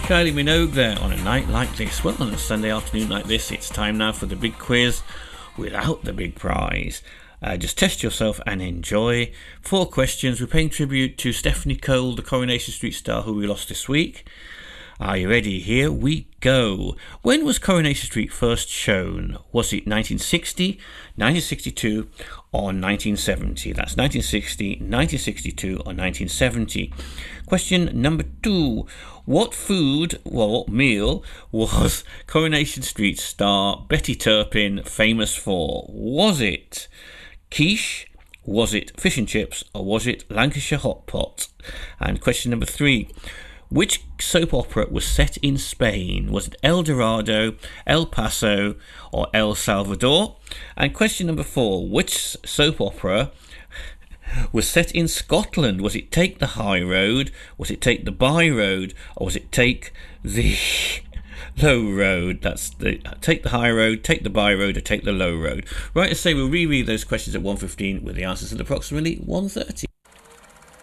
Kylie Minogue there on a night like this. Well, on a Sunday afternoon like this, it's time now for the big quiz without the big prize. Just test yourself and enjoy. 4 questions. We're paying tribute to Stephanie Cole, the Coronation Street star who we lost this week. Are you ready? Here we go. When was Coronation Street first shown? Was it 1960, 1962 or 1970? That's 1960, 1962 or 1970. Question number 2. What meal was Coronation Street star Betty Turpin famous for? Was it quiche? Was it fish and chips? Or was it Lancashire hot pot? And question number 3. Which soap opera was set in Spain? Was it El Dorado, El Paso, or El Salvador? And question number 4. Which soap opera was set in Scotland? Was it Take the High Road? Was it Take the By Road? Or was it Take the Low Road? That's the Take the High Road, Take the By Road, or Take the Low Road. Right, to say we'll reread those questions at 1:15 with the answers at approximately 1:30.